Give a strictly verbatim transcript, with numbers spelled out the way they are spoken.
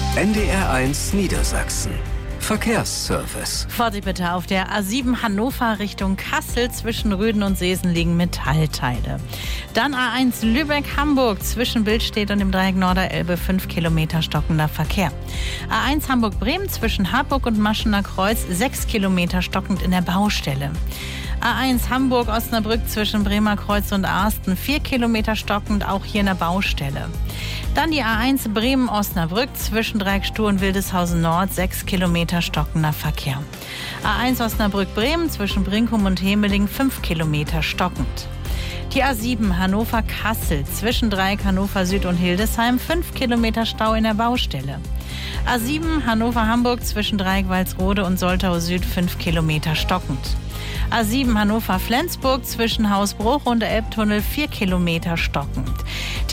N D R eins Niedersachsen. Verkehrsservice. Vorsicht bitte, auf der A sieben Hannover Richtung Kassel zwischen Rüden und Seesen liegen Metallteile. Dann A eins Lübeck-Hamburg zwischen Billstedt und dem Dreieck Norderelbe fünf Kilometer stockender Verkehr. A eins Hamburg-Bremen zwischen Harburg und Maschener Kreuz sechs Kilometer stockend in der Baustelle. A eins Hamburg-Osnabrück zwischen Bremer Kreuz und Arsten vier Kilometer stockend, auch hier in der Baustelle. Dann die A eins Bremen-Osnabrück zwischen Dreieck Stur und Wildeshausen Nord sechs Kilometer stockender Verkehr. A eins Osnabrück-Bremen zwischen Brinkum und Hemeling fünf Kilometer stockend. Die A sieben Hannover-Kassel zwischen Dreieck Hannover Süd und Hildesheim fünf Kilometer Stau in der Baustelle. A sieben Hannover-Hamburg zwischen Dreieck Walsrode und Soltau Süd fünf Kilometer stockend. A sieben Hannover-Flensburg zwischen Hausbruch und Elbtunnel vier Kilometer stockend.